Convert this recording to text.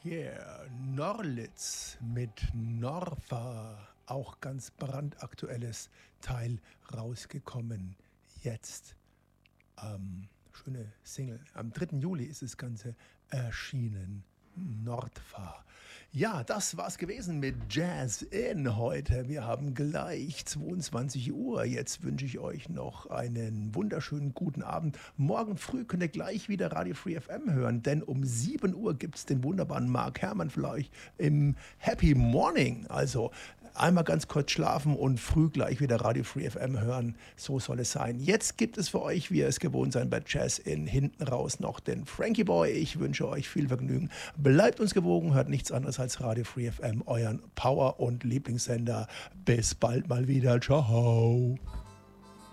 Yeah, Norlitz mit Norfa, auch ganz brandaktuelles Teil rausgekommen. Jetzt, schöne Single. Am 3. Juli ist das Ganze erschienen. Nordfahr. Ja, das war's gewesen mit Jazz in heute. Wir haben gleich 22 Uhr. Jetzt wünsche ich euch noch einen wunderschönen guten Abend. Morgen früh könnt ihr gleich wieder Radio Free FM hören, denn um 7 Uhr gibt es den wunderbaren Mark Herrmann für euch im Happy Morning. Also einmal ganz kurz schlafen und früh gleich wieder Radio Free FM hören. So soll es sein. Jetzt gibt es für euch, wie ihr es gewohnt seid, bei Jazz in hinten raus noch den Frankie Boy. Ich wünsche euch viel Vergnügen. Bleibt uns gewogen, hört nichts anderes als Radio Free FM, euren Power- und Lieblingssender. Bis bald mal wieder. Ciao.